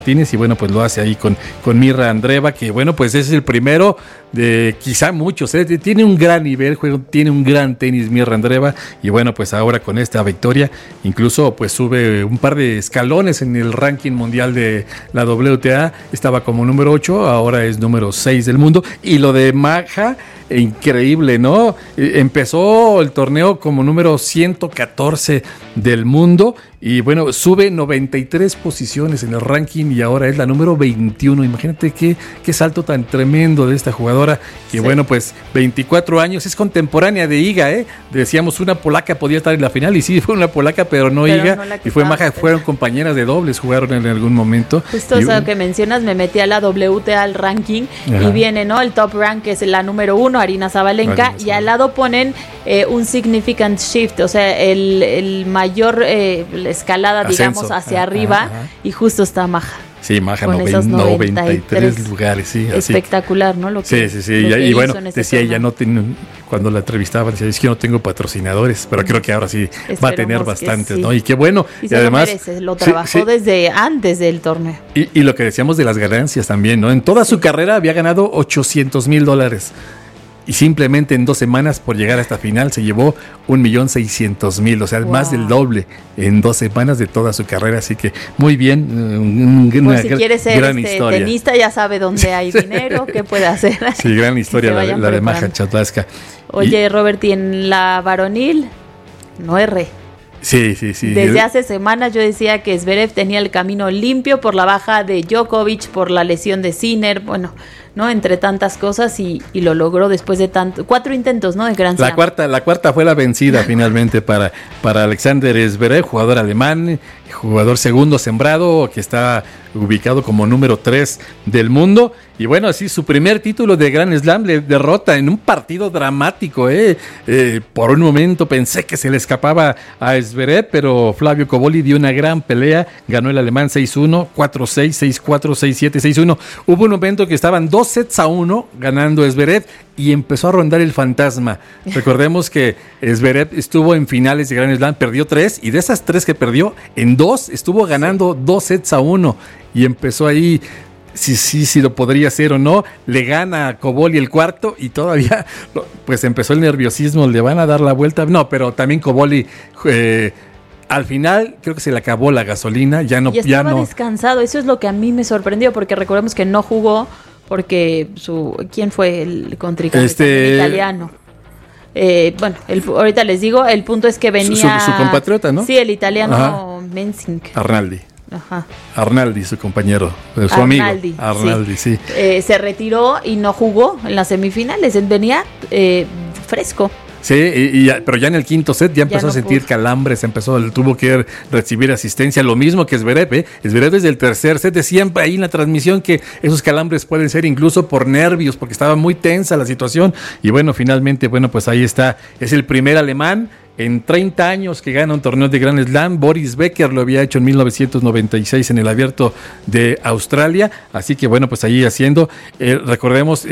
Martínez, y bueno, pues lo hace ahí con Mirra Andreeva, que bueno, pues es el primero de quizá muchos, tiene un gran nivel, tiene un gran tenis Mirra Andreeva, y bueno, pues ahora con esta victoria, incluso pues sube un par de escalones en el ranking mundial de la WTA, estaba como número 8, ahora es número 6 del mundo, y lo de Maja, increíble, ¿no? Empezó el torneo como número 114 del mundo, y bueno, sube 93 posiciones en el ranking y ahora es la número 21. Imagínate qué salto tan tremendo de esta jugadora, que sí. Bueno, pues 24 años, es contemporánea de Iga, decíamos una polaca podía estar en la final, y sí, fue una polaca, pero no Iga, no y fue Maja, fueron compañeras de dobles, jugaron en algún momento. Justo eso que mencionas, me metí a la WTA al ranking, ajá, y viene, ¿no? El top rank es la número 1, Aryna Sabalenka, y al lado ponen un significant shift, o sea, el mayor escalada, ascenso, digamos, hacia arriba, ajá. Y justo está Maja. Sí, Maja, 93 lugares, sí. Espectacular, ¿no? Lo que, sí. Y bueno, decía ella, cuando la entrevistaban, decía, es que yo no tengo patrocinadores, pero creo que ahora sí va a tener bastantes, sí. ¿No? Y qué bueno. Y además lo trabajó desde antes del torneo. Y lo que decíamos de las ganancias también, ¿no? En toda su carrera había ganado $800,000. Y simplemente en 2 semanas, por llegar a esta final, se llevó 1,600,000, o sea, wow, más del doble en 2 semanas de toda su carrera. Así que muy bien, pues si quiere ser tenista, ya sabe dónde hay dinero, qué puede hacer. Sí, gran historia la de Maja Chatlaska. Oye, Robert, y en la varonil, no erré. Sí. Desde hace semanas yo decía que Zverev tenía el camino limpio por la baja de Djokovic, por la lesión de Sinner, bueno, ¿no? Entre tantas cosas, y lo logró después de 4 intentos, ¿no? De Grand Slam. La cuarta fue la vencida finalmente para Alexander Zverev, jugador alemán, jugador segundo sembrado, que está ubicado como número 3 del mundo. Y bueno, así su primer título de Grand Slam le derrota en un partido dramático. Por un momento pensé que se le escapaba a Zverev, pero Flavio Cobolli dio una gran pelea, ganó el alemán 6-1, 4-6, 6-4, 6-7, 6-1. Hubo un momento que estaban 2-1 ganando Zverev y empezó a rondar el fantasma. Recordemos que Zverev estuvo en finales de Grand Slam, perdió 3, y de esas 3 que perdió, en 2 estuvo ganando 2-1, y empezó ahí, si lo podría hacer o no. Le gana a Cobolli el cuarto y todavía pues empezó el nerviosismo, le van a dar la vuelta. No, pero también Cobolli al final creo que se le acabó la gasolina, ya no. Y estaba descansado, eso es lo que a mí me sorprendió, porque recordemos que no jugó porque ¿quién fue el contrincante? El italiano. Bueno, ahorita les digo, el punto es que venía su compatriota, ¿no? Sí, el italiano Mensink. Arnaldi. Ajá. Arnaldi, su compañero, su amigo. Arnaldi, sí. Se retiró y no jugó en las semifinales. Él venía fresco. Sí, pero ya en el quinto set ya empezó a sentir calambres, tuvo que recibir asistencia, lo mismo que Zverev. Zverev desde el tercer set decía ahí en la transmisión que esos calambres pueden ser incluso por nervios, porque estaba muy tensa la situación. Y bueno, finalmente, pues ahí está, es el primer alemán en 30 años que gana un torneo de Grand Slam. Boris Becker lo había hecho en 1996 en el Abierto de Australia, así que pues ahí haciendo, recordemos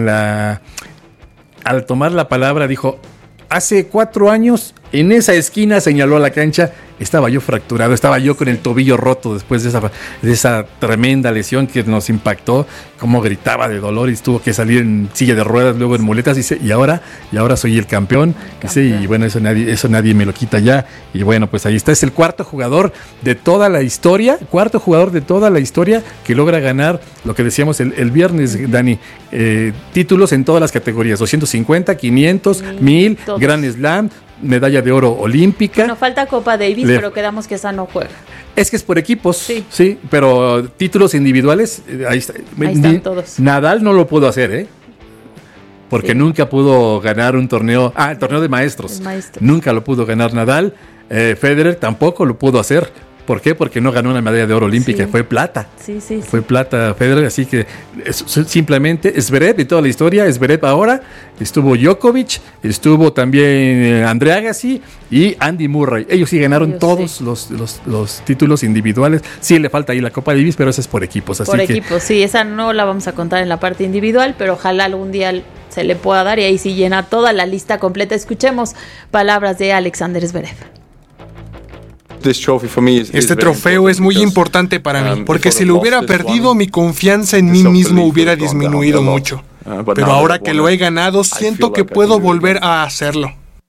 al tomar la palabra dijo: hace 4 años, en esa esquina, señaló a la cancha, estaba yo fracturado, estaba yo con el tobillo roto después de esa tremenda lesión que nos impactó, como gritaba de dolor y tuvo que salir en silla de ruedas, luego en muletas, dice, y ahora soy el campeón. Dice, y bueno, eso nadie me lo quita ya. Y bueno, pues ahí está, es el cuarto jugador de toda la historia que logra ganar lo que decíamos el viernes, Dani, títulos en todas las categorías, 250, 500, 1000, Grand Slam, medalla de oro olímpica. Bueno, falta Copa Davis, pero quedamos que esa no juega. Es que es por equipos, sí, pero títulos individuales, ahí están todos. Nadal no lo pudo hacer, porque nunca pudo ganar un torneo, el torneo de maestros. Nunca lo pudo ganar Nadal. Federer tampoco lo pudo hacer. ¿Por qué? Porque no ganó una medalla de oro olímpica, fue plata. Fue plata Federer, así que simplemente Zverev y toda la historia. Zverev ahora, estuvo Djokovic, estuvo también Andre Agassi y Andy Murray. Ellos sí ganaron todos los títulos individuales. Sí le falta ahí la Copa Davis, pero esa es por equipos. Equipos, sí, esa no la vamos a contar en la parte individual, pero ojalá algún día se le pueda dar y ahí sí llena toda la lista completa. Escuchemos palabras de Alexander Zverev. Este trofeo es muy importante para mí, porque si lo hubiera perdido, mi confianza en mí mismo hubiera disminuido mucho. Pero ahora que lo he ganado, siento que puedo volver a hacerlo.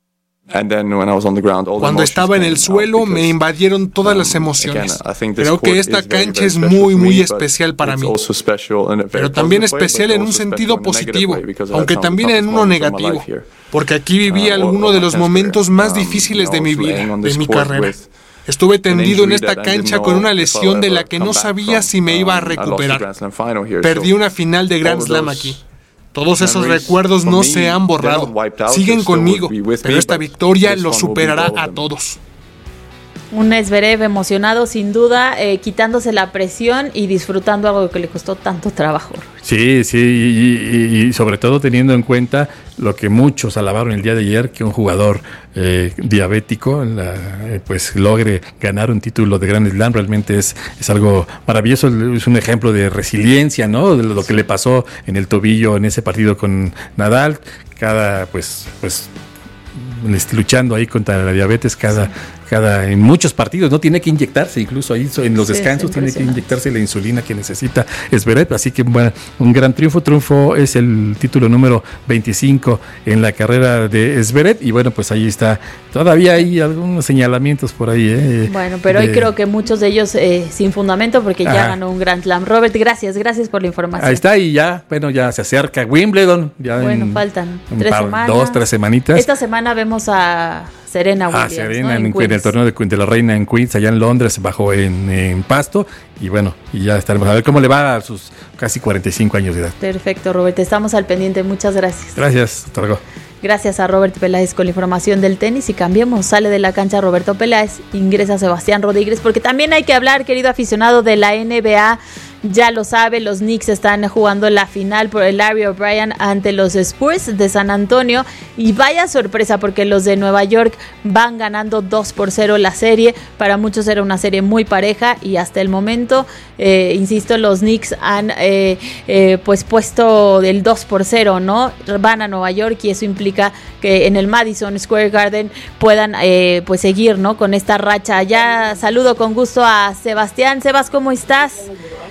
Cuando estaba en el suelo, me invadieron todas las emociones. Creo que esta cancha es muy, muy especial para mí. Pero también especial en un sentido positivo, aunque también en uno negativo. Porque aquí viví alguno de los momentos más difíciles de mi vida, de mi carrera. Estuve tendido en esta cancha con una lesión de la que no sabía si me iba a recuperar. Perdí una final de Grand Slam aquí. Todos esos recuerdos no se han borrado. Siguen conmigo, pero esta victoria los superará a todos. Un Zverev emocionado, sin duda, quitándose la presión y disfrutando algo que le costó tanto trabajo. Sí, y sobre todo teniendo en cuenta lo que muchos alabaron el día de ayer, que un jugador diabético pues logre ganar un título de Grand Slam. Realmente es algo maravilloso, es un ejemplo de resiliencia, ¿no? De lo que le pasó en el tobillo en ese partido con Nadal, pues luchando ahí contra la diabetes en muchos partidos, no tiene que inyectarse, incluso ahí en los descansos tiene que inyectarse la insulina que necesita Zverev, así que bueno, un gran triunfo es el título número 25 en la carrera de Zverev, y bueno, pues ahí está, todavía hay algunos señalamientos por ahí. Bueno, pero hoy creo que muchos de ellos sin fundamento, porque ya ganó un Grand Slam. Robert, gracias por la información. Ahí está, y ya se acerca Wimbledon. Faltan 3 semanas. 2-3 semanitas. Esta semana vemos a Serena Williams, Serena, ¿no? en el torneo de la Reina en Queens, allá en Londres, bajó en pasto, y bueno, y ya estaremos a ver cómo le va a sus casi 45 años de edad. Perfecto, Robert, estamos al pendiente, muchas gracias. Gracias, hasta luego. Gracias a Robert Peláez con la información del tenis, y cambiemos, sale de la cancha Roberto Peláez, ingresa Sebastián Rodríguez, porque también hay que hablar, querido aficionado, de la NBA. Ya lo sabe, los Knicks están jugando la final por el Larry O'Brien ante los Spurs de San Antonio, y vaya sorpresa porque los de Nueva York van ganando 2-0 la serie. Para muchos era una serie muy pareja, y hasta el momento, insisto, los Knicks han pues puesto el 2-0, ¿no? Van a Nueva York, y eso implica que en el Madison Square Garden puedan pues seguir, ¿no? Con esta racha. Ya saludo con gusto a Sebastián. Sebas, ¿cómo estás?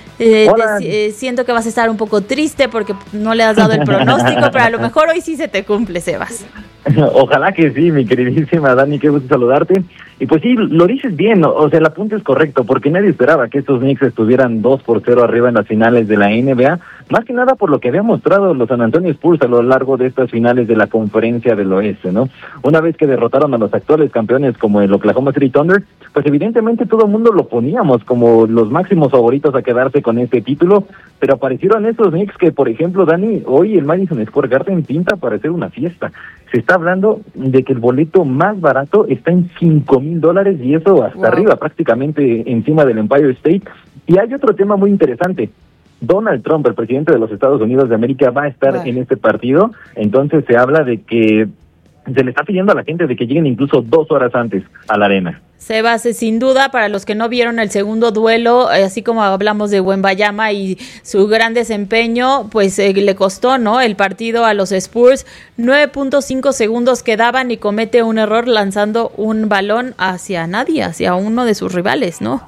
Siento que vas a estar un poco triste porque no le has dado el pronóstico, pero a lo mejor hoy sí se te cumple, Sebas. Ojalá que sí, mi queridísima Dani, qué gusto saludarte. Y pues sí, lo dices bien, o sea, el apunte es correcto, porque nadie esperaba que estos Knicks estuvieran 2-0 arriba en las finales de la NBA, más que nada por lo que habían mostrado los San Antonio Spurs a lo largo de estas finales de la Conferencia del Oeste, ¿no? Una vez que derrotaron a los actuales campeones como el Oklahoma City Thunder, pues evidentemente todo el mundo lo poníamos como los máximos favoritos a quedarse con este título, pero aparecieron estos Knicks que, por ejemplo, Dani, hoy el Madison Square Garden pinta para hacer una fiesta. Se está hablando de que el boleto más barato está en $5,000, y eso hasta arriba, prácticamente encima del Empire State. Y hay otro tema muy interesante. Donald Trump, el presidente de los Estados Unidos de América, va a estar en este partido. Entonces se habla de que se le está pidiendo a la gente de que lleguen incluso 2 horas antes a la arena. Sebas, sin duda, para los que no vieron el segundo duelo, así como hablamos de Wembanyama y su gran desempeño, pues le costó, ¿no?, el partido a los Spurs. 9.5 segundos quedaban y comete un error lanzando un balón hacia nadie, hacia uno de sus rivales, ¿no?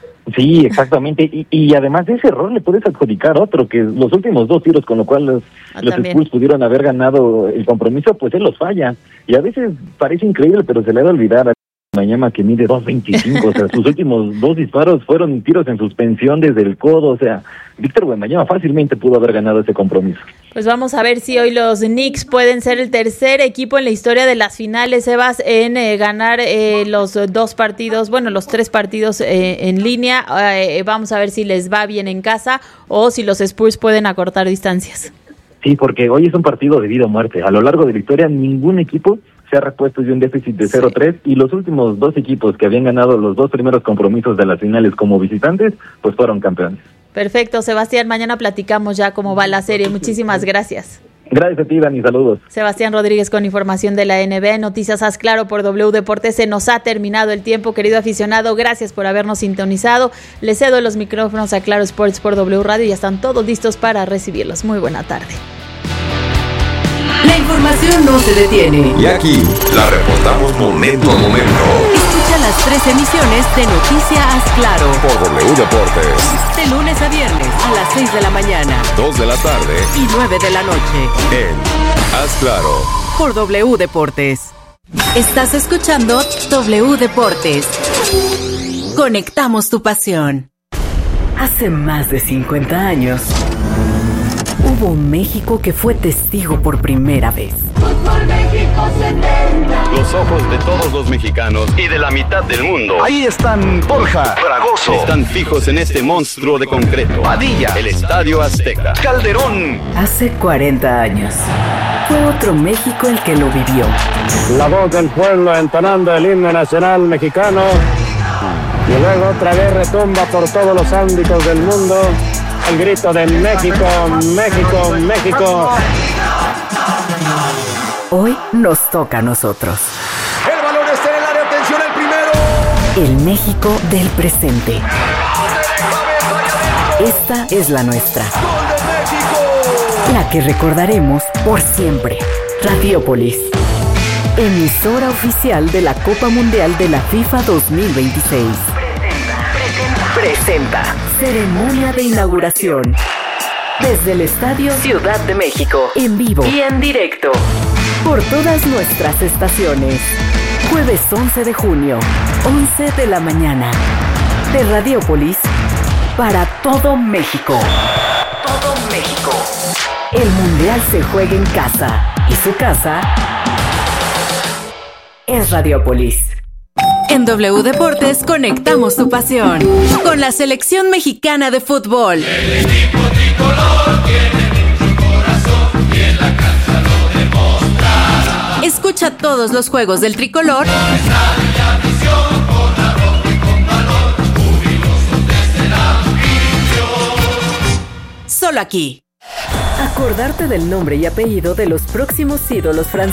Sí, exactamente, y además de ese error le puedes adjudicar otro, que los últimos 2 tiros con lo cual los Spurs pudieron haber ganado el compromiso, pues él los falla, y a veces parece increíble, pero se le ha de olvidar a Wembanyama, que mide 2.25, o sea, sus últimos 2 disparos fueron tiros en suspensión desde el codo, o sea, Víctor Wembanyama fácilmente pudo haber ganado ese compromiso. Pues vamos a ver si hoy los Knicks pueden ser el tercer equipo en la historia de las finales, Sebas, en ganar los 2 partidos, bueno, los 3 partidos en línea. Vamos a ver si les va bien en casa o si los Spurs pueden acortar distancias. Sí, porque hoy es un partido de vida o muerte. A lo largo de la historia, ningún equipo se ha repuesto de un déficit de 0-3, y los últimos 2 equipos que habían ganado los 2 primeros compromisos de las finales como visitantes, pues fueron campeones. Perfecto, Sebastián, mañana platicamos ya cómo va la serie. Muchísimas gracias. Gracias a ti, Dani, saludos. Sebastián Rodríguez con información de la NBA. Noticias Haz Claro por W Deportes. Se nos ha terminado el tiempo, querido aficionado. Gracias por habernos sintonizado. Le cedo los micrófonos a Claro Sports por W Radio y ya están todos listos para recibirlos. Muy buena tarde. La información no se detiene. Y aquí la reportamos momento a momento. Escucha las 3 emisiones de Noticias Claro. Por W Deportes. De lunes a viernes a las 6 de la mañana. 2 de la tarde. Y 9 de la noche. En Haz Claro. Por W Deportes. Estás escuchando W Deportes. Conectamos tu pasión. Hace más de 50 años, hubo un México que fue testigo por primera vez. Fútbol México 70. Los ojos de todos los mexicanos y de la mitad del mundo. Ahí están Borja, Fragoso. Están fijos en este monstruo de concreto. Padilla, el Estadio Azteca. Calderón. Hace 40 años, fue otro México el que lo vivió. La voz del pueblo entonando el himno nacional mexicano. Y luego otra vez retumba por todos los ámbitos del mundo el grito de México, México, México. Hoy nos toca a nosotros. El balón está en el área, atención, el primero. El México del presente. Esta es la nuestra. ¡Gol de México! La que recordaremos por siempre. Radiopolis. Emisora oficial de la Copa Mundial de la FIFA 2026. Presenta. Ceremonia de inauguración. Desde el Estadio Ciudad de México. En vivo y en directo. Por todas nuestras estaciones. Jueves 11 de junio, 11 de la mañana. De Radiopolis para todo México. Todo México. El Mundial se juega en casa. Y su casa es Radiopolis. En W Deportes conectamos tu pasión con la selección mexicana de fútbol. El equipo tricolor tiene mucho corazón y en la cancha lo demostrará. Escucha todos los juegos del tricolor. Con estadio y afición, con arrojo y con valor, jubilosos desde la afición. Solo aquí. Acordarte del nombre y apellido de los próximos ídolos franceses.